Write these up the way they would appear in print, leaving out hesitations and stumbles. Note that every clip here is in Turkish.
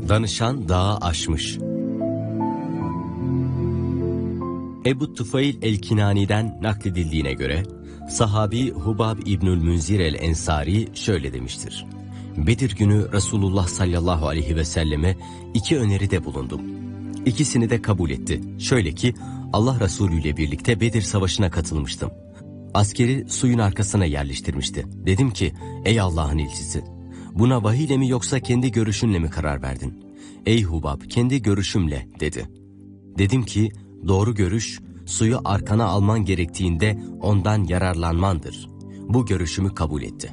Danışan dağı aşmış. Ebu Tufayl el-Kinani'den nakledildiğine göre, sahabi Hubab İbnül Münzir el-Ensari şöyle demiştir. Bedir günü Resulullah sallallahu aleyhi ve selleme 2 öneride bulundum. İkisini de kabul etti. Şöyle ki, Allah Resulü ile birlikte Bedir Savaşı'na katılmıştım. Askeri suyun arkasına yerleştirmişti. Dedim ki, ey Allah'ın elçisi, buna vahiyle mi yoksa kendi görüşünle mi karar verdin? Ey Hubab, kendi görüşümle dedi. Dedim ki, doğru görüş, suyu arkana alman gerektiğinde ondan yararlanmandır. Bu görüşümü kabul etti.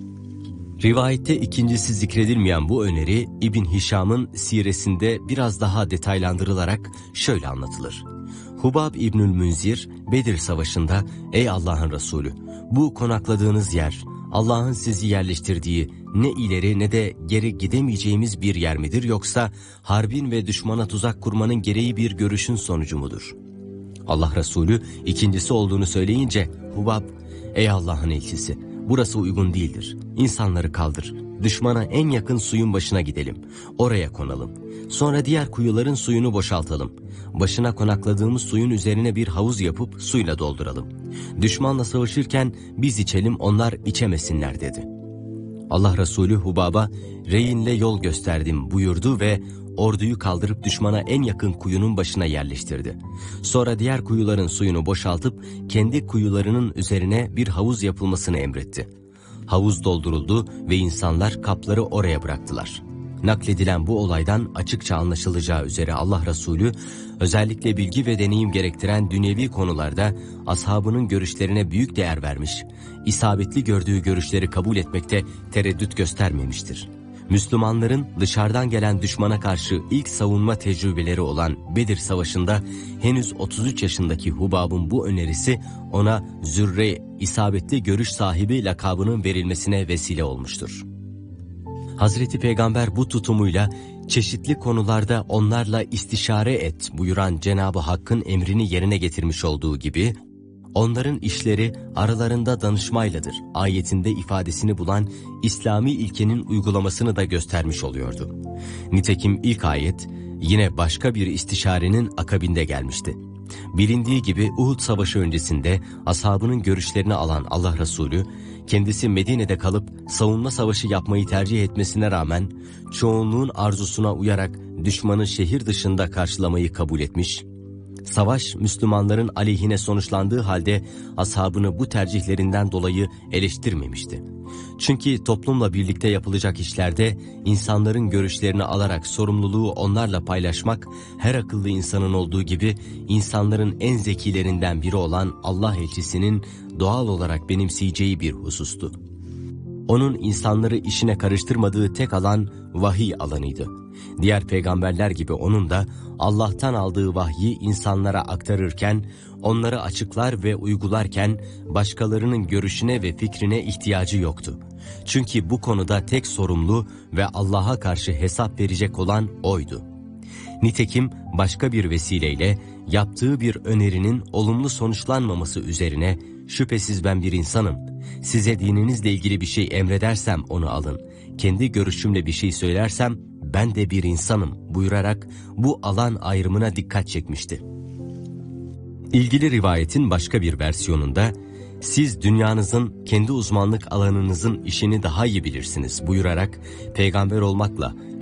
Rivayette ikincisi zikredilmeyen bu öneri İbn Hişam'ın siresinde biraz daha detaylandırılarak şöyle anlatılır. Hubab İbnül Münzir, Bedir Savaşı'nda, ey Allah'ın Resulü, bu konakladığınız yer, Allah'ın sizi yerleştirdiği ne ileri ne de geri gidemeyeceğimiz bir yer midir, yoksa harbin ve düşmana tuzak kurmanın gereği bir görüşün sonucu mudur? Allah Resulü ikincisi olduğunu söyleyince Hubab, ey Allah'ın elçisi, burası uygun değildir. İnsanları kaldır, düşmana en yakın suyun başına gidelim, oraya konalım. Sonra diğer kuyuların suyunu boşaltalım. Başına konakladığımız suyun üzerine bir havuz yapıp suyla dolduralım. Düşmanla savaşırken biz içelim, onlar içemesinler dedi. Allah Resulü Hubab'a reyinle yol gösterdim buyurdu ve orduyu kaldırıp düşmana en yakın kuyunun başına yerleştirdi. Sonra diğer kuyuların suyunu boşaltıp kendi kuyularının üzerine bir havuz yapılmasını emretti. Havuz dolduruldu ve insanlar kapları oraya bıraktılar. Nakledilen bu olaydan açıkça anlaşılacağı üzere Allah Resulü özellikle bilgi ve deneyim gerektiren dünyevi konularda ashabının görüşlerine büyük değer vermiş, isabetli gördüğü görüşleri kabul etmekte tereddüt göstermemiştir. Müslümanların dışarıdan gelen düşmana karşı ilk savunma tecrübeleri olan Bedir Savaşı'nda henüz 33 yaşındaki Hubab'ın bu önerisi ona Zürre, isabetli görüş sahibi lakabının verilmesine vesile olmuştur. Hazreti Peygamber bu tutumuyla çeşitli konularda onlarla istişare et buyuran Cenab-ı Hakk'ın emrini yerine getirmiş olduğu gibi, onların işleri aralarında danışmayladır ayetinde ifadesini bulan İslami ilkenin uygulamasını da göstermiş oluyordu. Nitekim ilk ayet yine başka bir istişarenin akabinde gelmişti. Bilindiği gibi Uhud Savaşı öncesinde ashabının görüşlerini alan Allah Resulü, kendisi Medine'de kalıp savunma savaşı yapmayı tercih etmesine rağmen çoğunluğun arzusuna uyarak düşmanı şehir dışında karşılamayı kabul etmiş, savaş Müslümanların aleyhine sonuçlandığı halde ashabını bu tercihlerinden dolayı eleştirmemişti. Çünkü toplumla birlikte yapılacak işlerde insanların görüşlerini alarak sorumluluğu onlarla paylaşmak, her akıllı insanın olduğu gibi insanların en zekilerinden biri olan Allah elçisinin doğal olarak benimseyeceği bir husustu. Onun insanları işine karıştırmadığı tek alan vahiy alanıydı. Diğer peygamberler gibi onun da Allah'tan aldığı vahyi insanlara aktarırken, onları açıklar ve uygularken başkalarının görüşüne ve fikrine ihtiyacı yoktu. Çünkü bu konuda tek sorumlu ve Allah'a karşı hesap verecek olan oydu. Nitekim başka bir vesileyle yaptığı bir önerinin olumlu sonuçlanmaması üzerine, şüphesiz ben bir insanım, size dininizle ilgili bir şey emredersem onu alın, kendi görüşümle bir şey söylersem ben de bir insanım buyurarak bu alan ayrımına dikkat çekmişti. İlgili rivayetin başka bir versiyonunda, siz dünyanızın kendi uzmanlık alanınızın işini daha iyi bilirsiniz buyurarak peygamber olmakla